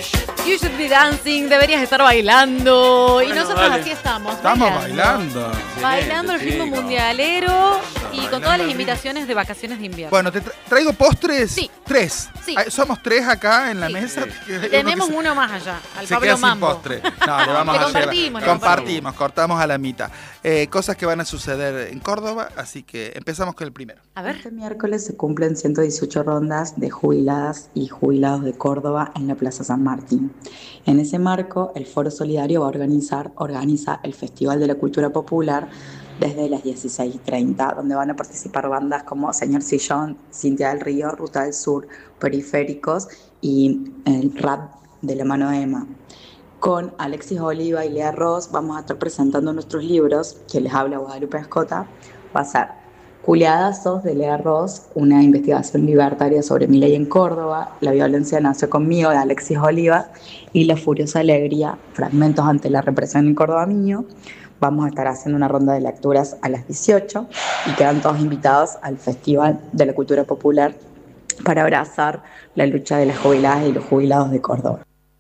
You should be dancing, deberías estar bailando. Bueno, y nosotros dale. así estamos. Estamos bailando. Bailando el ritmo chicos. mundialero y con todas las Bailando el invitaciones de vacaciones de invierno. Bueno, ¿traigo postres? Sí. 3. Sí. Somos 3 acá en la Sí. mesa. Y tenemos uno más allá, al se Pablo queda sin Mambo. postre. No, le vamos Le a compartimos, llevar. le Compartimos, cortamos a la mitad. Cosas que van a suceder en Córdoba, así que empezamos con el primero. A ver. Este miércoles se cumplen 118 rondas de jubiladas y jubilados de Córdoba en la Plaza San Martín. En ese marco, el Foro Solidario organiza el Festival de la Cultura Popular desde las 16:30, donde van a participar bandas como Señor Sillón, Cintia del Río, Ruta del Sur, Periféricos y el rap de la mano de Emma. Con Alexis Oliva y Lea Ross vamos a estar presentando nuestros libros, que les habla Guadalupe Escota. Va a ser Culiadazos de Lea Ross, una investigación libertaria sobre mi ley en Córdoba, La violencia nació conmigo de Alexis Oliva y La furiosa alegría, fragmentos ante la represión en Córdoba mío. Vamos a estar haciendo una ronda de lecturas a las 18 y quedan todos invitados al Festival de la Cultura Popular para abrazar la lucha de las jubiladas y los jubilados de Córdoba.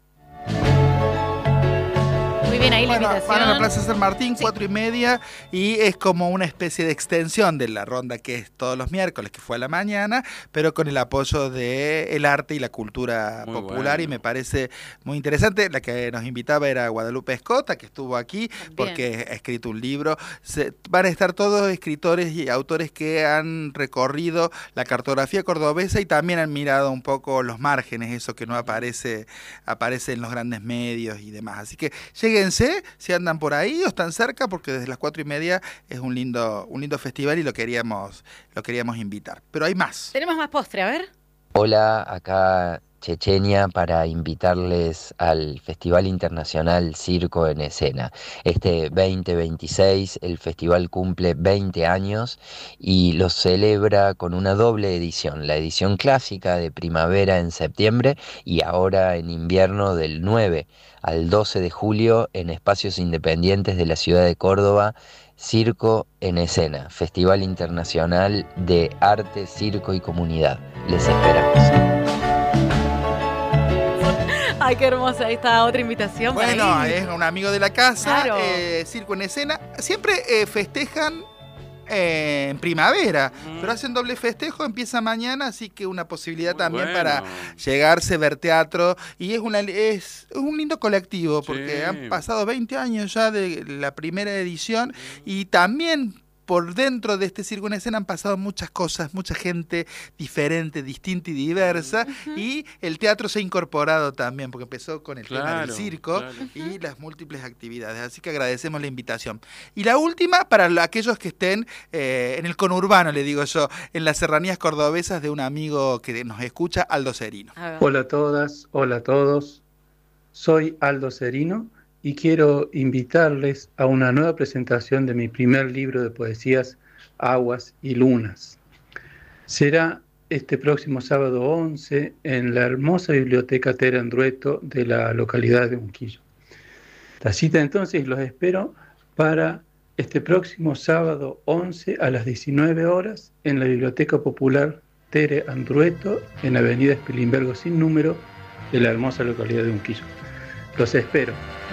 Muy bien, ahí la Bueno, invitación. van a la Plaza San Martín, Sí. 4:30, y es como una especie de extensión de la ronda que es todos los miércoles, que fue a la mañana, pero con el apoyo del arte y la cultura Muy popular, bueno. y me parece muy interesante. La que nos invitaba era Guadalupe Escota, que estuvo aquí, porque ha escrito un libro. Van a estar todos escritores y autores que han recorrido la cartografía cordobesa y también han mirado un poco los márgenes, eso que no aparece en los grandes medios y demás. Así que lléguense, si andan por ahí o están cerca, porque desde las 4:30 es un lindo festival y lo queríamos invitar. Pero hay más. Tenemos más postre, a ver. Hola, acá Chechenia para invitarles al Festival Internacional Circo en Escena. Este 2026 el festival cumple 20 años y lo celebra con una doble edición, la edición clásica de primavera en septiembre y ahora en invierno del 9 al 12 de julio en espacios independientes de la ciudad de Córdoba. Circo en Escena, Festival Internacional de Arte, Circo y Comunidad. Les esperamos. Ay, qué hermosa. Ahí está otra invitación. por Bueno, ahí. es un amigo de la casa, Claro. Circo en Escena. Siempre festejan en primavera, pero hacen doble festejo, empieza mañana, así que una posibilidad Muy también bueno. para llegarse, ver teatro, y es un lindo colectivo, porque Sí. han pasado 20 años ya de la primera edición, y también por dentro de este Circo en Escena han pasado muchas cosas, mucha gente diferente, distinta y diversa, y el teatro se ha incorporado también, porque empezó con el tema del Claro, circo claro. y las múltiples actividades, así que agradecemos la invitación. Y la última, para aquellos que estén en el conurbano, le digo yo, en las serranías cordobesas, de un amigo que nos escucha, Aldo Cerino. A ver. Hola a todas, hola a todos. Soy Aldo Cerino y quiero invitarles a una nueva presentación de mi primer libro de poesías, Aguas y Lunas. Será este próximo sábado 11 en la hermosa biblioteca Tere Andrueto de la localidad de Unquillo. La cita entonces los espero para este próximo sábado 11 a las 19 horas en la Biblioteca Popular Tere Andrueto en Avenida Spilimbergo sin número de la hermosa localidad de Unquillo. Los espero.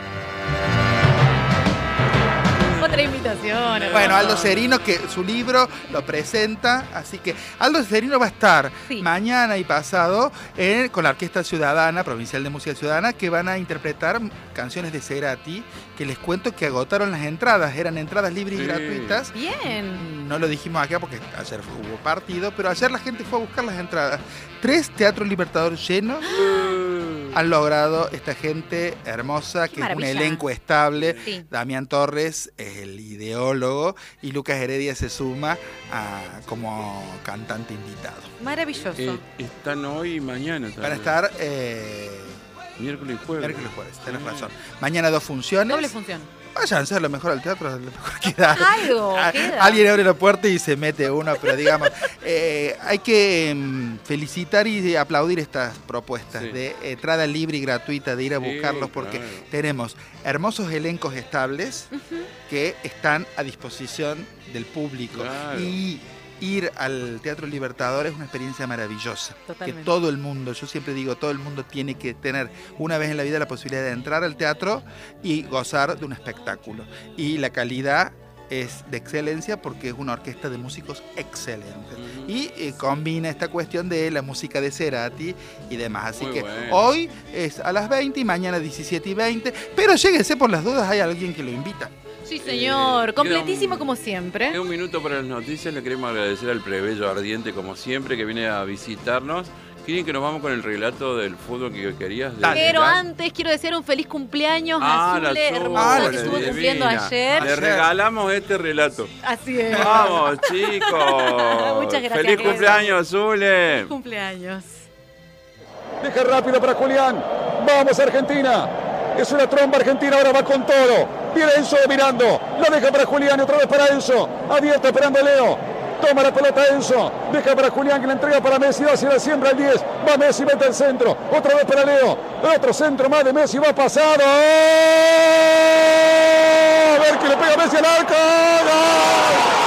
Otra invitación. Bueno, Aldo Cerino, que su libro lo presenta, así que Aldo Cerino va a estar Sí. mañana y pasado con la Orquesta Ciudadana, Provincial de Música Ciudadana, que van a interpretar canciones de Cerati, que les cuento que agotaron las entradas, eran entradas libres y Sí. gratuitas. Bien. No lo dijimos acá porque ayer hubo partido, pero ayer la gente fue a buscar las entradas. 3 teatros Libertador llenos han logrado esta gente hermosa, que es un maravilla. elenco estable. Sí. Damián Torres es el ideólogo y Lucas Heredia se suma como cantante invitado. Maravilloso. Están hoy y mañana. Van a también. estar Miércoles y jueves. miércoles y jueves, tenés razón. Mañana 2 funciones. Doble función. Váyanse a lo mejor al teatro, a lo mejor queda. Algo queda. Alguien abre la puerta y se mete uno, pero digamos, hay que felicitar y aplaudir estas propuestas Sí. de entrada libre y gratuita, de ir a Sí, buscarlos, porque claro. tenemos hermosos elencos estables que están a disposición del público. Claro. Y ir al Teatro Libertador es una experiencia maravillosa. Totalmente. Que todo el mundo, yo siempre digo, todo el mundo tiene que tener una vez en la vida la posibilidad de entrar al teatro y gozar de un espectáculo. Y la calidad es de excelencia porque es una orquesta de músicos excelentes. Y combina esta cuestión de la música de Cerati y demás. Así Muy que bueno. hoy es a las 20 y mañana 17:20. Pero lléguese por las dudas, hay alguien que lo invita. Sí, señor. Completísimo queda un- como siempre. En un minuto para las noticias le queremos agradecer al Plebeyo Ardiente, como siempre, que viene a visitarnos. ¿Quieren que nos vamos con el relato del fútbol que querías? Pero dedicar? antes quiero desear un feliz cumpleaños a la Zule, Zule, hermosa, que estuvo divina. cumpliendo ayer. Le regalamos este relato. Así es. Vamos, chicos. Muchas gracias, Feliz Jesús. cumpleaños, Zule. Feliz cumpleaños. Deja rápido para Julián. Vamos, Argentina. Es una tromba argentina, ahora va con todo. Viene Enzo mirando. La deja para Julián y otra vez para Enzo. Abierta esperando a Leo. Toma la pelota Enzo. Deja para Julián que la entrega para Messi. Va hacia la siembra al 10. Va Messi, mete el centro. Otra vez para Leo. Otro centro más de Messi. Va pasado. A ver que le pega Messi al arco. ¡Gol!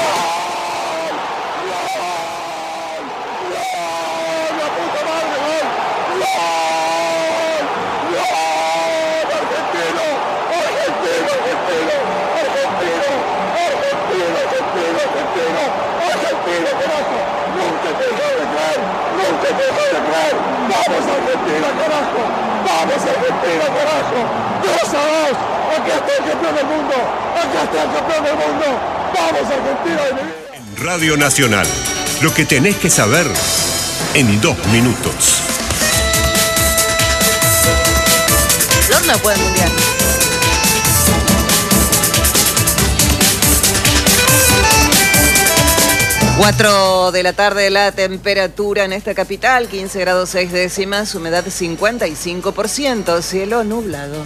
¡Vamos Argentina, carajo! ¡Vamos Argentina, carajo! ¡2-2! ¡Aquí está el campeón del mundo! ¡Aquí está el campeón del mundo! ¡Vamos Argentina de mi vida! Radio Nacional. Lo que tenés que saber en 2 minutos. Flor no puede mundial. Cuatro de la tarde, la temperatura en esta capital, 15 grados 6 décimas, humedad 55%, cielo nublado.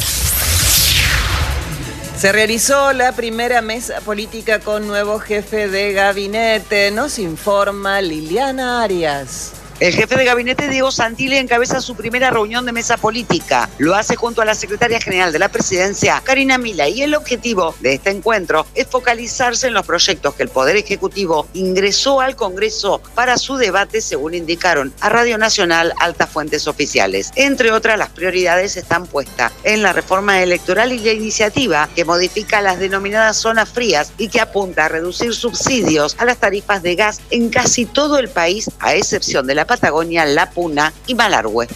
Se realizó la primera mesa política con nuevo jefe de gabinete, nos informa Liliana Arias. El jefe de gabinete, Diego Santilli, encabeza su primera reunión de mesa política. Lo hace junto a la secretaria general de la presidencia, Karina Milei, y el objetivo de este encuentro es focalizarse en los proyectos que el Poder Ejecutivo ingresó al Congreso para su debate, según indicaron a Radio Nacional altas fuentes oficiales. Entre otras, las prioridades están puestas en la reforma electoral y la iniciativa que modifica las denominadas zonas frías y que apunta a reducir subsidios a las tarifas de gas en casi todo el país, a excepción de la Patagonia, La Puna y Malargüe.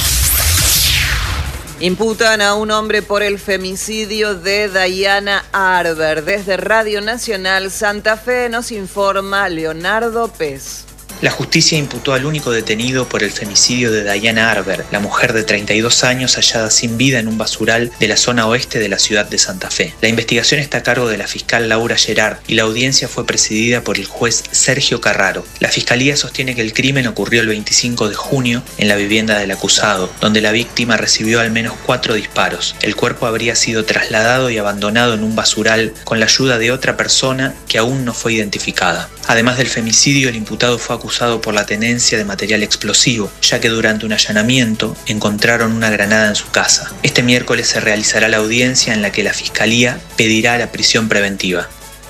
Imputan a un hombre por el femicidio de Dayana Arber. Desde Radio Nacional Santa Fe nos informa Leonardo Pez. La justicia imputó al único detenido por el femicidio de Dayana Arber, la mujer de 32 años hallada sin vida en un basural de la zona oeste de la ciudad de Santa Fe. La investigación está a cargo de la fiscal Laura Gerard y la audiencia fue presidida por el juez Sergio Carraro. La fiscalía sostiene que el crimen ocurrió el 25 de junio en la vivienda del acusado, donde la víctima recibió al menos 4 disparos. El cuerpo habría sido trasladado y abandonado en un basural con la ayuda de otra persona que aún no fue identificada. Además del femicidio, el imputado fue acusado por la tenencia de material explosivo, ya que durante un allanamiento encontraron una granada en su casa. Este miércoles se realizará la audiencia en la que la Fiscalía pedirá la prisión preventiva.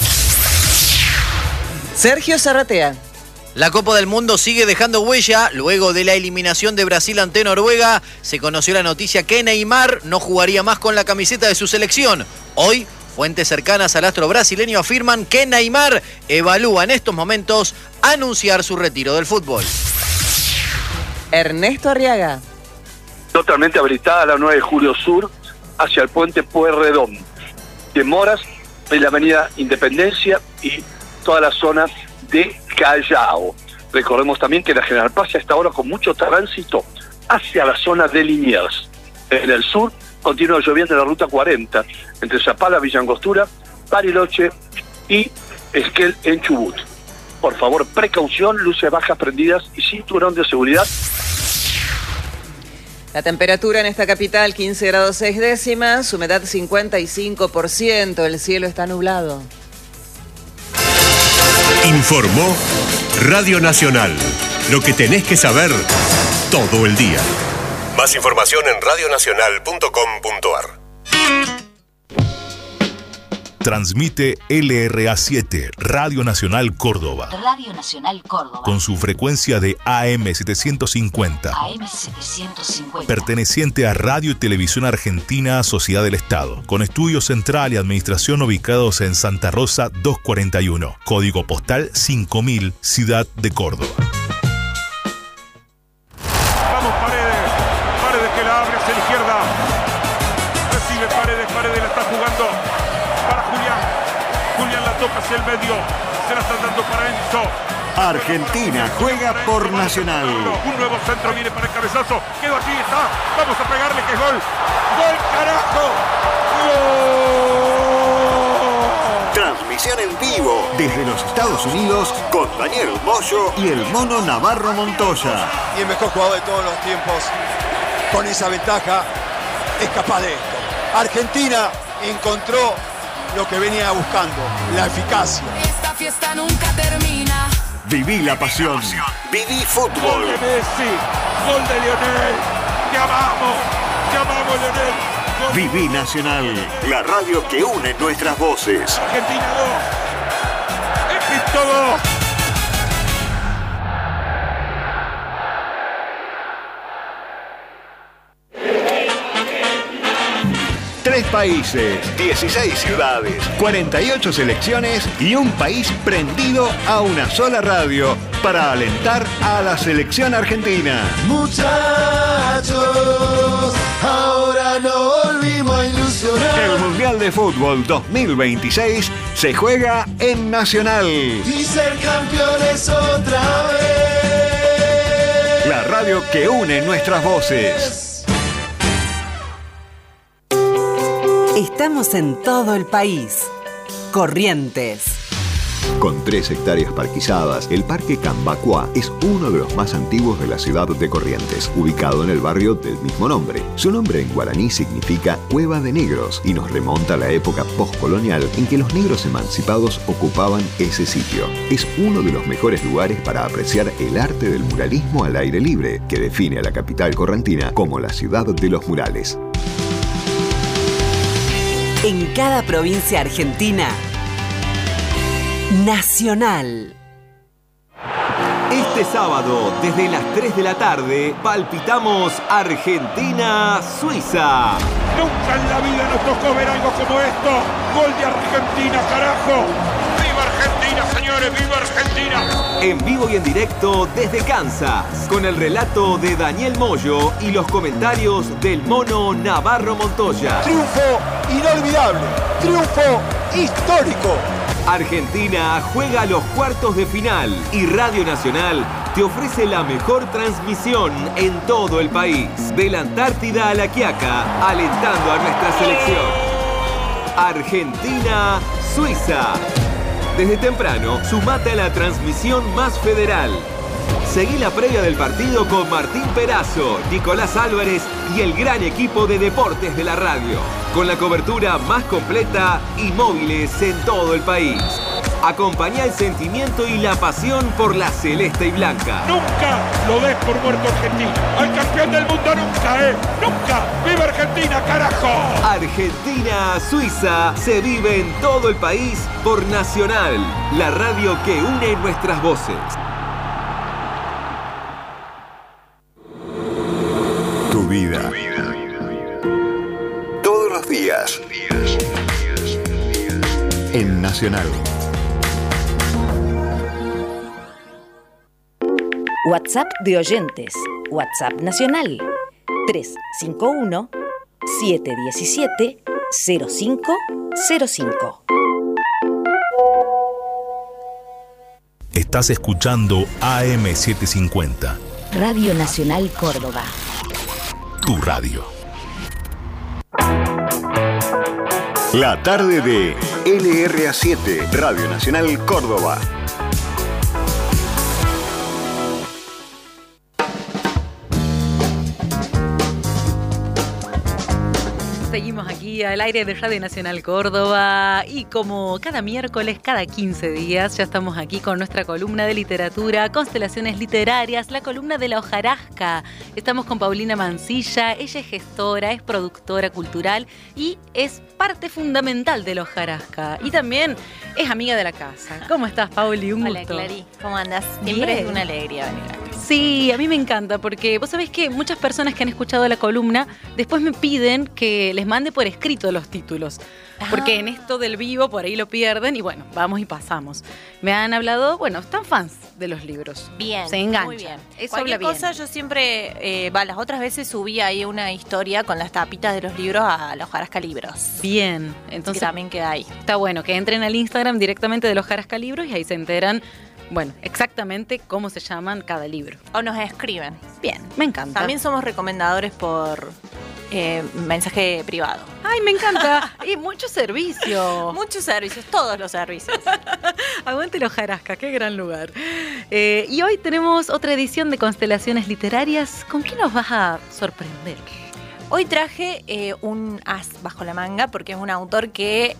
Sergio Zarratea. La Copa del Mundo sigue dejando huella. Luego de la eliminación de Brasil ante Noruega, se conoció la noticia que Neymar no jugaría más con la camiseta de su selección. Hoy, fuentes cercanas al astro brasileño afirman que Neymar evalúa en estos momentos anunciar su retiro del fútbol. Ernesto Arriaga. Totalmente habilitada la 9 de Julio Sur hacia el puente Pueyrredón. Demoras en la avenida Independencia y toda la zona de Callao. Recordemos también que la General Paz está ahora con mucho tránsito hacia la zona de Liniers. En el sur continúa lloviendo en la ruta 40 entre Zapala, Villa Angostura, Bariloche y Esquel en Chubut. Por favor, precaución, luces bajas prendidas y cinturón de seguridad. La temperatura en esta capital, 15 grados 6 décimas, humedad 55%, el cielo está nublado. Informó Radio Nacional. Lo que tenés que saber todo el día. Más información en radionacional.com.ar. Transmite LRA7, Radio Nacional Córdoba. Radio Nacional Córdoba. Con su frecuencia de AM750. AM750. Perteneciente a Radio y Televisión Argentina, Sociedad del Estado. Con estudio central y administración ubicados en Santa Rosa 241. Código postal 5000, Ciudad de Córdoba. Vamos Paredes. Paredes que la abre hacia la izquierda. Recibe Paredes. Paredes la está jugando para Julián. Julián la toca hacia el medio. Se la están dando para Enzo. Argentina juega por Nacional. Un nuevo centro viene para el cabezazo. Quedó allí, está. Vamos a pegarle que es gol. ¡Gol, carajo! ¡Gol! Transmisión en vivo desde los Estados Unidos con Daniel Moyo y el Mono Navarro Montoya. Y el mejor jugador de todos los tiempos, con esa ventaja, es capaz de esto. Argentina encontró lo que venía buscando, la eficacia. Esta fiesta nunca termina. Viví la pasión. Viví fútbol. Gol de Messi, gol de Lionel. Te amamos Lionel. Gol. Viví Nacional, la radio que une nuestras voces. Argentina 2, Egipto 2. Tres países, 16 ciudades, 48 selecciones y un país prendido a una sola radio para alentar a la selección argentina. Muchachos, ahora no volvimos a ilusionar. El Mundial de Fútbol 2026 se juega en Nacional. Y ser campeones otra vez. La radio que une nuestras voces. Estamos en todo el país. Corrientes. Con 3 hectáreas parquizadas, el Parque Cambacuá es uno de los más antiguos de la ciudad de Corrientes, ubicado en el barrio del mismo nombre. Su nombre en guaraní significa Cueva de Negros y nos remonta a la época postcolonial en que los negros emancipados ocupaban ese sitio. Es uno de los mejores lugares para apreciar el arte del muralismo al aire libre, que define a la capital correntina como la ciudad de los murales. En cada provincia argentina, Nacional. Este sábado, desde las 3 de la tarde, palpitamos Argentina-Suiza. Nunca en la vida nos tocó ver algo como esto. Gol de Argentina, carajo. ¡Viva Argentina, señores! ¡Viva Argentina! En vivo y en directo desde Kansas, con el relato de Daniel Moyo y los comentarios del Mono Navarro Montoya. Triunfo inolvidable, triunfo histórico. Argentina juega los cuartos de final y Radio Nacional te ofrece la mejor transmisión en todo el país. De la Antártida a La Quiaca, alentando a nuestra selección. Argentina-Suiza. Desde temprano, sumate a la transmisión más federal. Seguí la previa del partido con Martín Perazo, Nicolás Álvarez y el gran equipo de deportes de la radio, con la cobertura más completa y móviles en todo el país. Acompañá el sentimiento y la pasión por la celeste y blanca. Nunca lo des por muerto Argentina. Al campeón del mundo nunca, nunca. ¡Viva Argentina, carajo! Argentina-Suiza se vive en todo el país por Nacional, la radio que une nuestras voces. Tu vida. Todos los días. En Nacional. WhatsApp de oyentes. WhatsApp nacional. 351-717-0505. Estás escuchando AM750. Radio Nacional Córdoba. Tu radio. La tarde de LRA7, Radio Nacional Córdoba. Seguimos aquí al aire de Radio Nacional Córdoba y como cada miércoles, cada 15 días, ya estamos aquí con nuestra columna de literatura, constelaciones literarias, la columna de la hojarasca. Estamos con Paulina Mancilla, ella es gestora, es productora cultural y es parte fundamental de la hojarasca. Y también es amiga de la casa. ¿Cómo estás, Pauli? Un gusto. Hola, Clary. ¿Cómo andas? Siempre Bien. es una alegría venir acá. Sí, a mí me encanta porque vos sabés que muchas personas que han escuchado la columna después me piden que les mande por escrito los títulos. Porque en esto del vivo por ahí lo pierden y bueno, vamos y pasamos. Me han hablado, bueno, están fans de los libros. Bien, se enganchan. muy bien. Eso Cualquier habla bien. cosa yo siempre, las otras veces subí ahí una historia con las tapitas de los libros a la hojarasca libros. Bien, entonces que también queda ahí. Está bueno que entren al Instagram directamente de los Hojarasca Libros y ahí se enteran, bueno, exactamente cómo se llaman cada libro. O nos escriben. Bien. Me encanta. También somos recomendadores por mensaje privado. Ay, me encanta. Y mucho servicio. Muchos servicios, todos los servicios. Aguante la hojarasca, qué gran lugar. Y hoy tenemos otra edición de Constelaciones Literarias. ¿Con qué nos vas a sorprender? Hoy traje un as bajo la manga porque es un autor que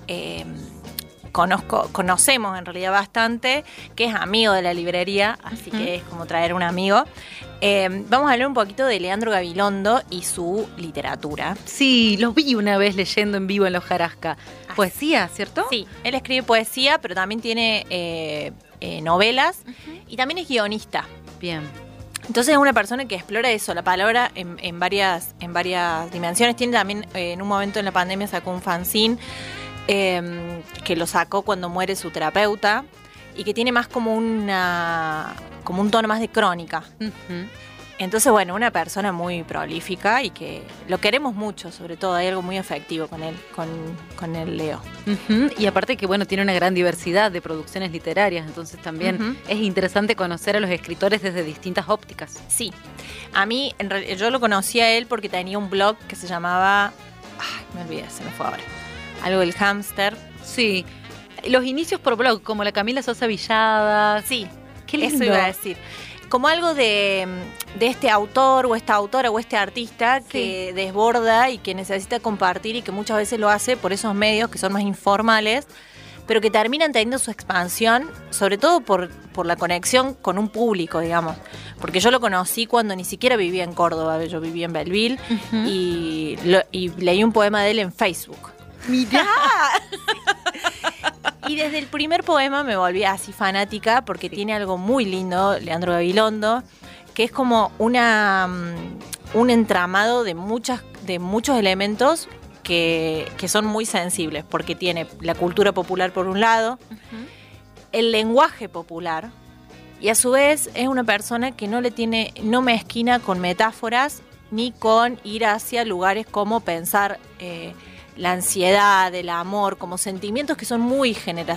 conocemos en realidad bastante, que es amigo de la librería, así que es como traer un amigo. Vamos a hablar un poquito de Leandro Gabilondo y su literatura. Sí, los vi una vez leyendo en vivo en la hojarasca. Poesía, ¿cierto? Sí, él escribe poesía, pero también tiene novelas y también es guionista. Bien. Entonces es una persona que explora eso, la palabra en varias dimensiones. Tiene también, en un momento en la pandemia sacó un fanzine que lo sacó cuando muere su terapeuta y que tiene más como un tono más de crónica. Entonces, bueno, una persona muy prolífica y que lo queremos mucho, sobre todo. Hay algo muy afectivo con él, con el Leo. Y aparte que, bueno, tiene una gran diversidad de producciones literarias, entonces también es interesante conocer a los escritores desde distintas ópticas. Sí. A mí, en realidad, yo lo conocí a él porque tenía un blog que se llamaba... Ay, me olvidé, se me fue ahora. Algo del hámster. Sí. Los inicios por blog, como la Camila Sosa Villada. Sí, qué lindo. Eso iba a decir. Como algo de este autor o esta autora o este artista que desborda y que necesita compartir y que muchas veces lo hace por esos medios que son más informales, pero que terminan teniendo su expansión, sobre todo por la conexión con un público, digamos. Porque yo lo conocí cuando ni siquiera vivía en Córdoba, yo vivía en Belleville y leí un poema de él en Facebook. ¡Mirá! Y desde el primer poema me volví así fanática porque tiene algo muy lindo, Leandro Gabilondo, que es como un entramado de muchos elementos que son muy sensibles, porque tiene la cultura popular por un lado, el lenguaje popular, y a su vez es una persona que no mezquina con metáforas ni con ir hacia lugares como pensar la ansiedad, el amor, como sentimientos que son muy